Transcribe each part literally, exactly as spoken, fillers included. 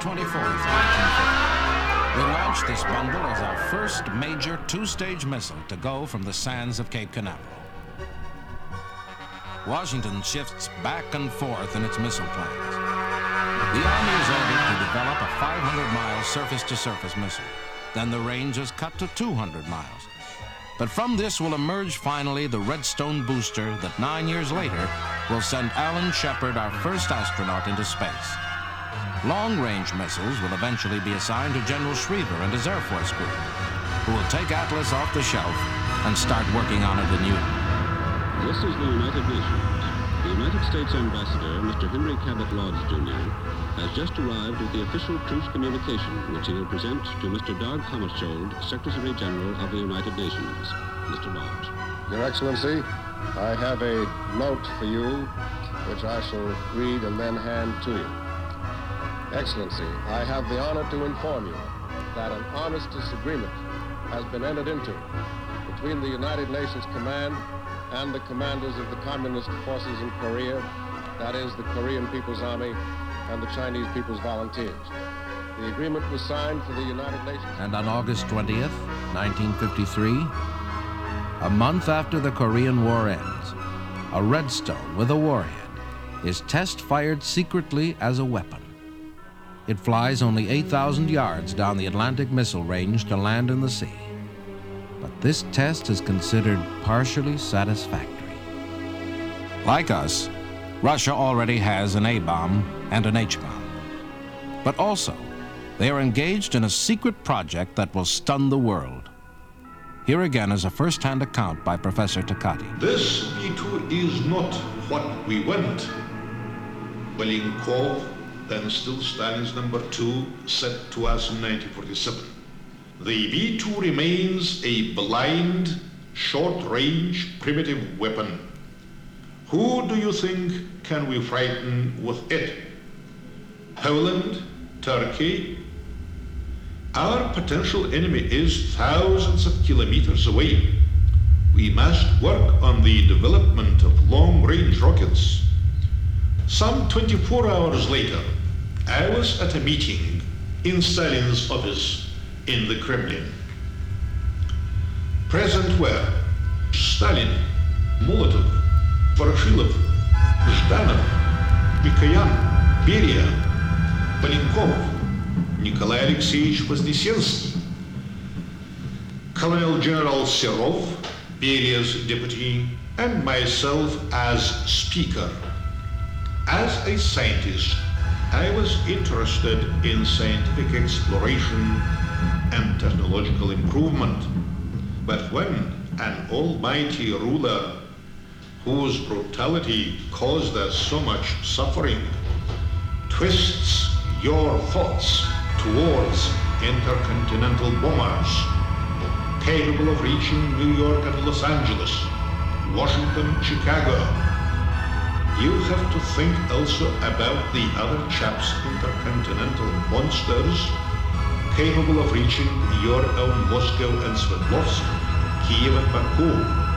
twenty-fourth, nineteen fifty. We launched this bundle as our first major two-stage missile to go from the sands of Cape Canaveral. Washington shifts back and forth in its missile plans. The Army is ordered to develop a five hundred mile surface-to-surface missile. Then the range is cut to two hundred miles. But from this will emerge finally the Redstone booster that nine years later will send Alan Shepard, our first astronaut, into space. Long-range missiles will eventually be assigned to General Schriever and his Air Force group, who will take Atlas off the shelf and start working on it anew. This is the United Nations. The United States Ambassador, Mister Henry Cabot Lodge, Junior, has just arrived with the official truce communication, which he will present to Mister Dag Hammarskjöld, Secretary General of the United Nations. Mister Lodge. Your Excellency, I have a note for you, which I shall read and then hand to you. Excellency, I have the honor to inform you that an armistice agreement has been entered into between the United Nations Command and the commanders of the communist forces in Korea, that is, the Korean People's Army and the Chinese People's Volunteers. The agreement was signed for the United Nations. And on August twentieth, nineteen fifty-three, a month after the Korean War ends, a Redstone with a warhead is test-fired secretly as a weapon. It flies only eight thousand yards down the Atlantic missile range to land in the sea. But this test is considered partially satisfactory. Like us, Russia already has an A-bomb and an H-bomb. But also, they are engaged in a secret project that will stun the world. Here again is a first-hand account by Professor Takati. This V two is not what we want. Belinkov, then still Stalin's number two, said to us in nineteen forty-seven. The V two remains a blind, short-range, primitive weapon. Who do you think can we frighten with it? Poland? Turkey? Our potential enemy is thousands of kilometers away. We must work on the development of long-range rockets. Some twenty-four hours later, I was at a meeting in Stalin's office in the Kremlin. Present were Stalin, Molotov, Voroshilov, Zhdanov, Mikoyan, Beria, Belinkov, Nikolai Alexeyevich Voznесensky, Colonel General Serov, Beria's deputy, and myself as speaker. As a scientist, I was interested in scientific exploration and technological improvement. But when an almighty ruler whose brutality caused us so much suffering twists your thoughts towards intercontinental bombers capable of reaching New York and Los Angeles, Washington, Chicago, you have to think also about the other chaps' intercontinental monsters capable of reaching your own Moscow and Sverdlovsk, Kiev and Baku.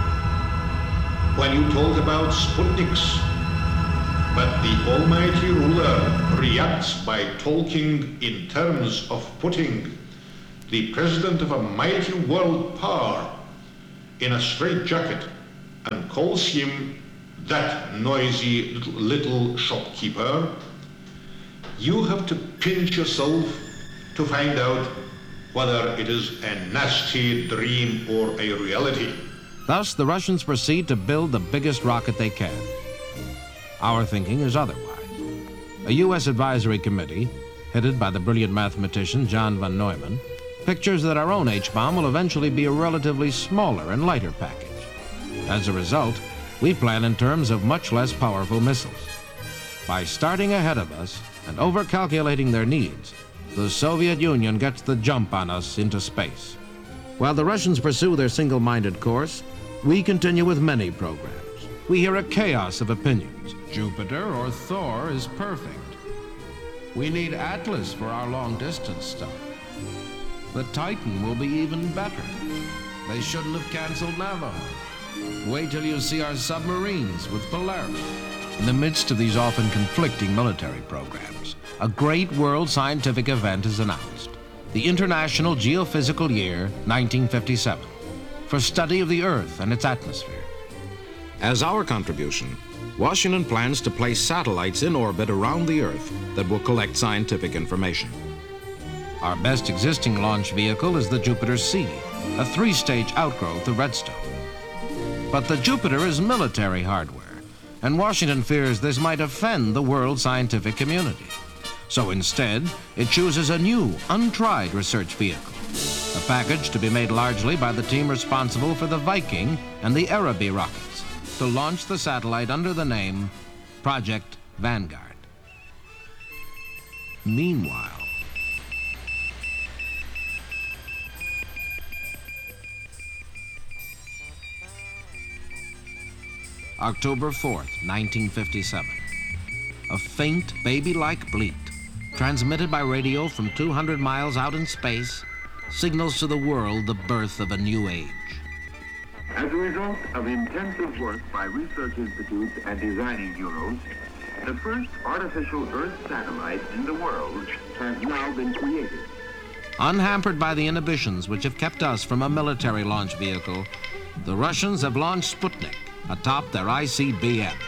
When you talk about Sputniks, but the almighty ruler reacts by talking in terms of putting the president of a mighty world power in a straitjacket and calls him that noisy little, little shopkeeper, you have to pinch yourself to find out whether it is a nasty dream or a reality. Thus, the Russians proceed to build the biggest rocket they can. Our thinking is otherwise. A U S advisory committee, headed by the brilliant mathematician John von Neumann, pictures that our own H-bomb will eventually be a relatively smaller and lighter package. As a result, we plan in terms of much less powerful missiles. By starting ahead of us and overcalculating their needs, the Soviet Union gets the jump on us into space. While the Russians pursue their single-minded course, we continue with many programs. We hear a chaos of opinions. Jupiter or Thor is perfect. We need Atlas for our long-distance stuff. The Titan will be even better. They shouldn't have canceled Navajo. Wait till you see our submarines with Polaris. In the midst of these often conflicting military programs, a great world scientific event is announced, the International Geophysical Year nineteen fifty-seven, for study of the Earth and its atmosphere. As our contribution, Washington plans to place satellites in orbit around the Earth that will collect scientific information. Our best existing launch vehicle is the Jupiter C, a three-stage outgrowth of Redstone. But the Jupiter is military hardware, and Washington fears this might offend the world scientific community. So instead, it chooses a new, untried research vehicle, a package to be made largely by the team responsible for the Viking and the Araby rockets, to launch the satellite under the name Project Vanguard. Meanwhile, October fourth, nineteen fifty-seven. A faint, baby-like bleat, transmitted by radio from two hundred miles out in space, signals to the world the birth of a new age. As a result of intensive work by research institutes and designing bureaus, the first artificial Earth satellite in the world has now been created. Unhampered by the inhibitions which have kept us from a military launch vehicle, the Russians have launched Sputnik atop their I C B M.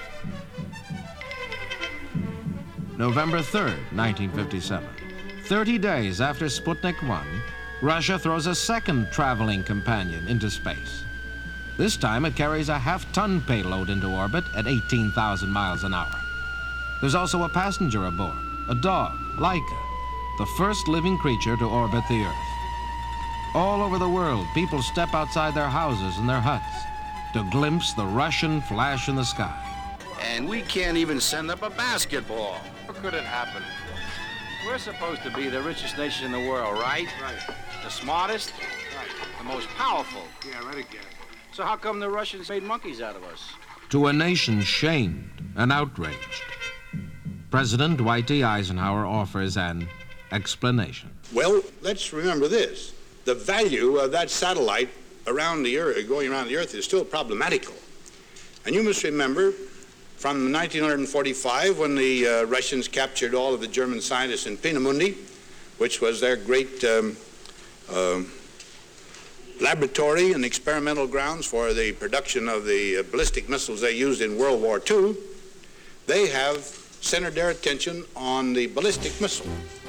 November third, nineteen fifty-seven. thirty days after Sputnik one, Russia throws a second traveling companion into space. This time it carries a half-ton payload into orbit at eighteen thousand miles an hour. There's also a passenger aboard, a dog, Laika, the first living creature to orbit the Earth. All over the world, people step outside their houses and their huts to glimpse the Russian flash in the sky. And we can't even send up a basketball. How could it happen? We're supposed to be the richest nation in the world, right? Right. The smartest? Right. The most powerful? Yeah, right again. So how come the Russians made monkeys out of us? To a nation shamed and outraged, President Dwight D. Eisenhower offers an explanation. Well, let's remember this. The value of that satellite around the Earth, going around the Earth, is still problematical. And you must remember, from nineteen forty-five, when the uh, Russians captured all of the German scientists in Peenemünde, which was their great um, uh, laboratory and experimental grounds for the production of the uh, ballistic missiles they used in World War Two, they have centered their attention on the ballistic missile.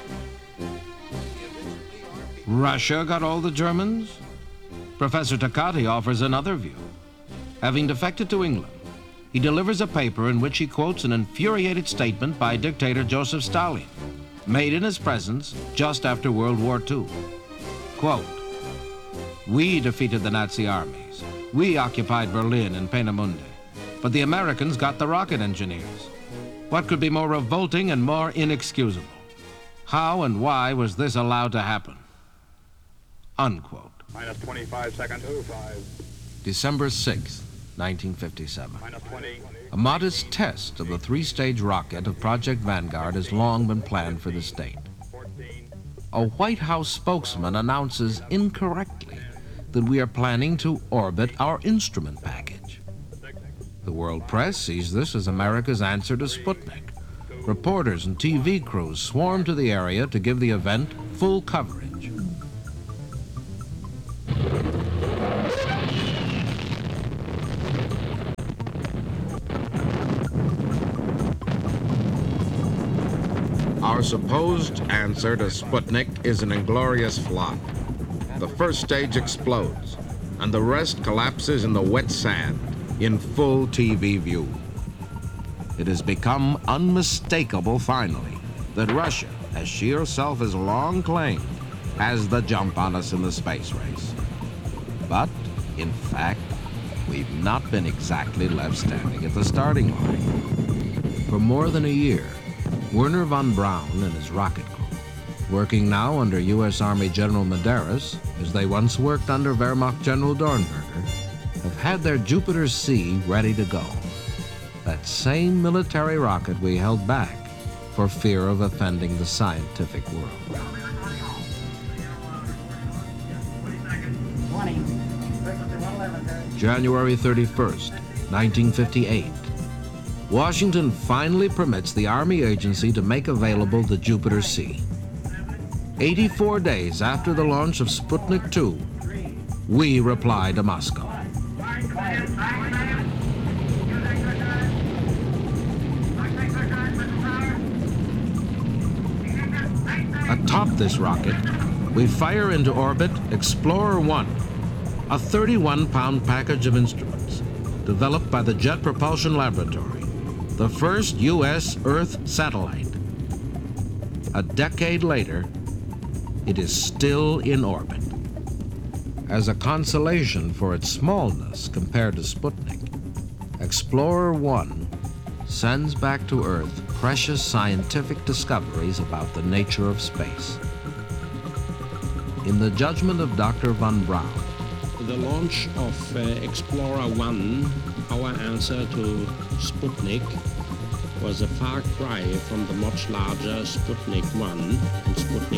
Russia got all the Germans? Professor Takati offers another view. Having defected to England, he delivers a paper in which he quotes an infuriated statement by dictator Joseph Stalin, made in his presence just after World War Two. Quote, "We defeated the Nazi armies. We occupied Berlin and Peenemünde. But the Americans got the rocket engineers. What could be more revolting and more inexcusable? How and why was this allowed to happen?" Unquote. Minus twenty-five seconds. Oh, five. December sixth, nineteen fifty-seven. Minus twenty. A modest test of the three-stage rocket of Project Vanguard has long been planned for this date. fourteen. A White House spokesman announces incorrectly that we are planning to orbit our instrument package. The world press sees this as America's answer to Sputnik. Reporters and T V crews swarm to the area to give the event full coverage. Our supposed answer to Sputnik is an inglorious flop. The first stage explodes, and the rest collapses in the wet sand in full T V view. It has become unmistakable, finally, that Russia, as she herself has long claimed, has the jump on us in the space race. But, in fact, we've not been exactly left standing at the starting line. For more than a year, Werner von Braun and his rocket crew, working now under U S Army General Medeiros, as they once worked under Wehrmacht General Dornberger, have had their Jupiter C ready to go. That same military rocket we held back for fear of offending the scientific world. January thirty-first, nineteen fifty-eight. Washington finally permits the Army agency to make available the Jupiter C. eighty-four days after the launch of Sputnik two, we reply to Moscow. Atop this rocket, we fire into orbit Explorer one, a thirty-one pound package of instruments developed by the Jet Propulsion Laboratory, the first U S Earth satellite. A decade later, it is still in orbit. As a consolation for its smallness compared to Sputnik, Explorer one sends back to Earth precious scientific discoveries about the nature of space. In the judgment of Doctor von Braun, the launch of uh, Explorer one, our answer to Sputnik, was a far cry from the much larger Sputnik one.